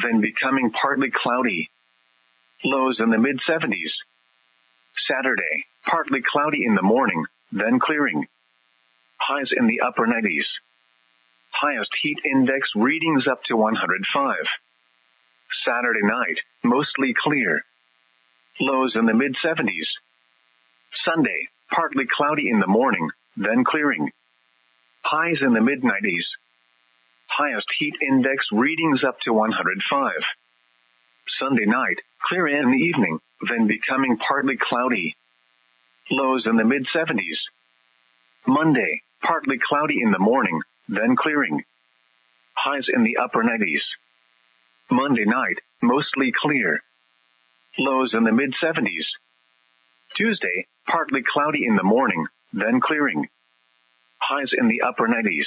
then becoming partly cloudy. Lows in the mid-70s. Saturday, partly cloudy in the morning, then clearing. Highs in the upper 90s. Highest heat index readings up to 105. Saturday night, mostly clear. Lows in the mid-70s. Sunday, partly cloudy in the morning, then clearing. Highs in the mid-90s. Highest heat index readings up to 105. Sunday night, clear in the evening, then becoming partly cloudy. Lows in the mid-70s. Monday, partly cloudy in the morning, then clearing. Highs in the upper 90s. Monday night, mostly clear. Lows in the mid-70s. Tuesday, partly cloudy in the morning, then clearing. Highs in the upper 90s.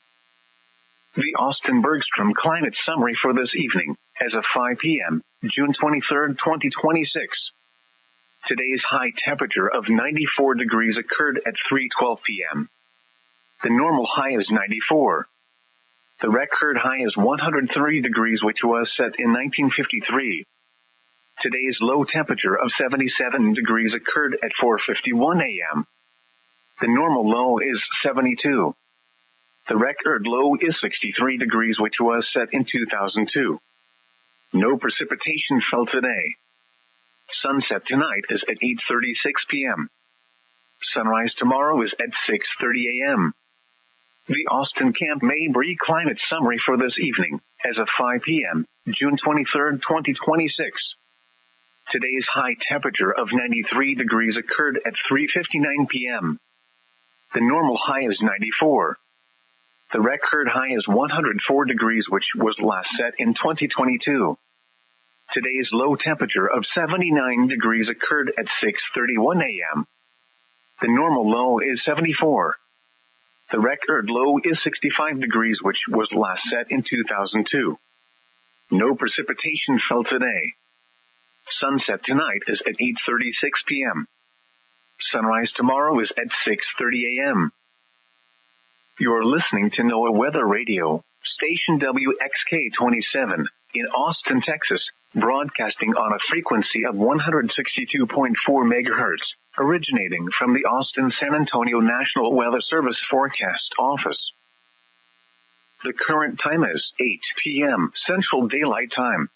The Austin Bergstrom Climate Summary for this evening, as of 5 p.m., June 23, 2026. Today's high temperature of 94 degrees occurred at 3:12 p.m. The normal high is 94. The record high is 103 degrees, which was set in 1953. Today's low temperature of 77 degrees occurred at 4:51 a.m. The normal low is 72. The record low is 63 degrees, which was set in 2002. No precipitation fell today. Sunset tonight is at 8:36 p.m. Sunrise tomorrow is at 6:30 a.m. The Austin Camp Mabry Climate Summary for this evening, as of 5 p.m., June 23, 2026. Today's high temperature of 93 degrees occurred at 3:59 p.m. The normal high is 94. The record high is 104 degrees, which was last set in 2022. Today's low temperature of 79 degrees occurred at 6:31 a.m. The normal low is 74. The record low is 65 degrees, which was last set in 2002. No precipitation fell today. Sunset tonight is at 8:36 p.m. Sunrise tomorrow is at 6:30 a.m. You're listening to NOAA Weather Radio, station WXK-27, in Austin, Texas, broadcasting on a frequency of 162.4 megahertz, originating from the Austin-San Antonio National Weather Service Forecast Office. The current time is 8 p.m. Central Daylight Time.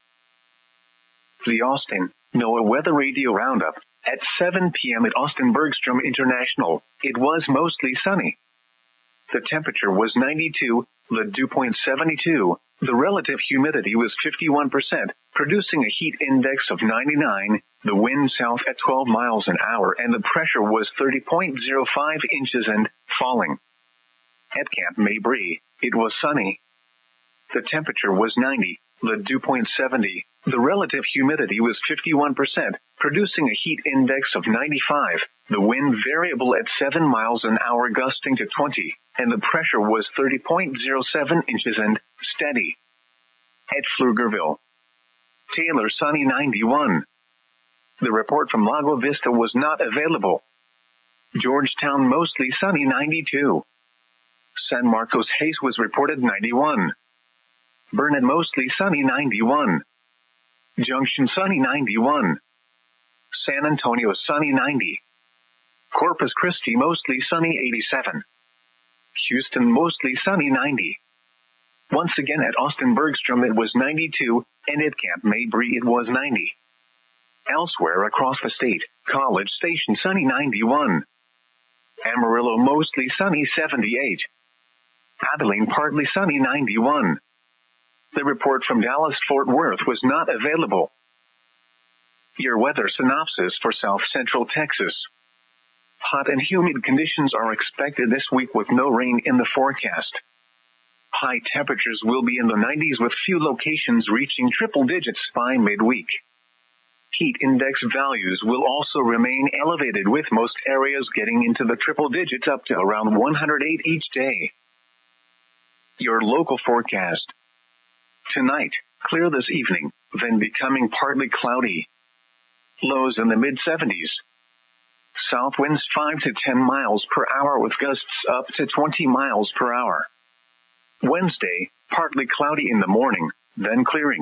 The Austin NOAA Weather Radio Roundup. At 7 p.m. at Austin Bergstrom International, it was mostly sunny. The temperature was 92, the dew point 72, the relative humidity was 51%, producing a heat index of 99, the wind south at 12 miles an hour, and the pressure was 30.05 inches and falling. At Camp Mabry, it was sunny. The temperature was 90, the dew point 70, the relative humidity was 51%, producing a heat index of 95, the wind variable at 7 miles an hour gusting to 20, and the pressure was 30.07 inches and steady. At Pflugerville, Taylor sunny 91. The report from Lago Vista was not available. Georgetown mostly sunny 92. San Marcos Hayes was reported 91. Burnett mostly sunny 91. Junction sunny 91. San Antonio sunny 90. Corpus Christi mostly sunny 87. Houston mostly sunny 90. Once again at Austin Bergstrom it was 92, and at Camp Mabry it was 90. Elsewhere across the state, College Station sunny 91. Amarillo mostly sunny 78. Abilene partly sunny 91. The report from Dallas-Fort Worth was not available. Your weather synopsis for South Central Texas. Hot and humid conditions are expected this week with no rain in the forecast. High temperatures will be in the 90s with few locations reaching triple digits by midweek. Heat index values will also remain elevated with most areas getting into the triple digits up to around 108 each day. Your local forecast. Tonight, clear this evening, then becoming partly cloudy. Lows in the mid-70s. South winds 5 to 10 miles per hour with gusts up to 20 miles per hour. Wednesday, partly cloudy in the morning, then clearing.